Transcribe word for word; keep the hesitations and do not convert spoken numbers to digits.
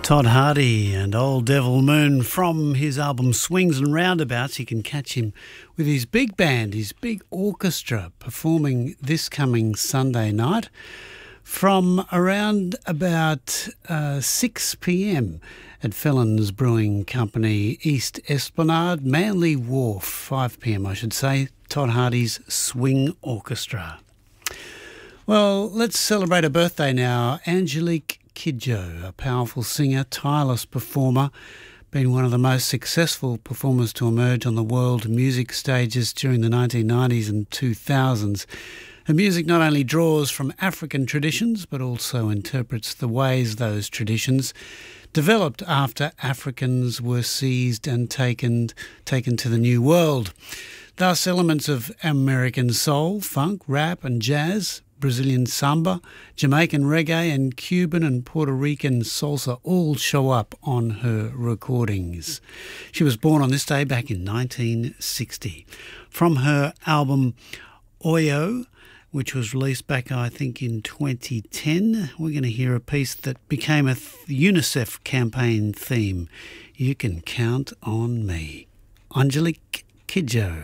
Todd Hardy and Old Devil Moon from his album Swings and Roundabouts. You can catch him with his big band, his big orchestra, performing this coming Sunday night from around about uh, six p m at Felons Brewing Company, East Esplanade, Manly Wharf, five p m I should say, Todd Hardy's Swing Orchestra. Well, let's celebrate a birthday now. Angelique Kidjo, a powerful singer, tireless performer, been one of the most successful performers to emerge on the world music stages during the nineteen nineties and two thousands. Her music not only draws from African traditions, but also interprets the ways those traditions developed after Africans were seized and taken, taken to the New World. Thus, elements of American soul, funk, rap and jazz, Brazilian samba, Jamaican reggae and Cuban and Puerto Rican salsa all show up on her recordings. She was born on this day back in nineteen sixty. From her album Oyo, which was released back, I think, in twenty ten, we're going to hear a piece that became a UNICEF campaign theme, You Can Count on Me. Angelique Kidjo.